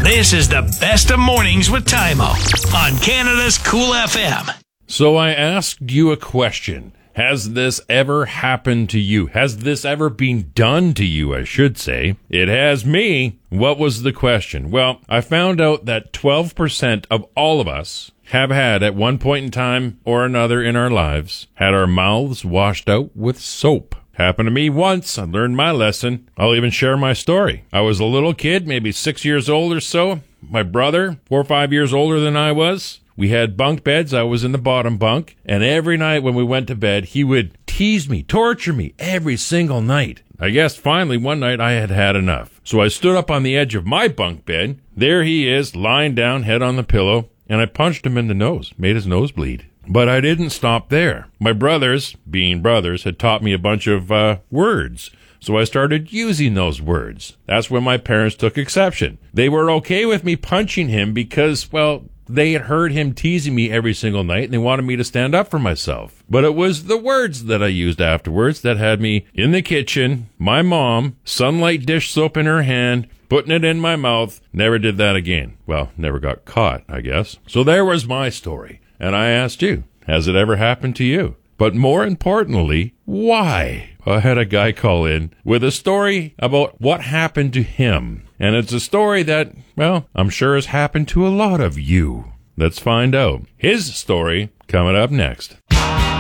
This is the best of mornings with Tymo on Canada's Cool FM. So I asked you a question. Has this ever happened to you? Has this ever been done to you, I should say? It has me. What was the question? Well, I found out that 12% of all of us have had, at one point in time or another in our lives, had our mouths washed out with soap. Happened to me once. I learned my lesson. I'll even share my story. I was a little kid, maybe 6 years old or so. My brother, 4 or 5 years older than I was. We had bunk beds. I was in the bottom bunk. And every night when we went to bed, he would tease me, torture me every single night. I guess finally one night I had had enough. So I stood up on the edge of my bunk bed. There he is, lying down, head on the pillow. And I punched him in the nose, made his nose bleed. But I didn't stop there. My brothers, being brothers, had taught me a bunch of words. So I started using those words. That's when my parents took exception. They were okay with me punching him because, well, they had heard him teasing me every single night and they wanted me to stand up for myself. But it was the words that I used afterwards that had me in the kitchen, my mom, Sunlight dish soap in her hand, putting it in my mouth. Never did that again. Well, never got caught, I guess. So there was my story. And I asked you, has it ever happened to you? But more importantly, why? I had a guy call in with a story about what happened to him. And it's a story that, well, I'm sure has happened to a lot of you. Let's find out. His story coming up next.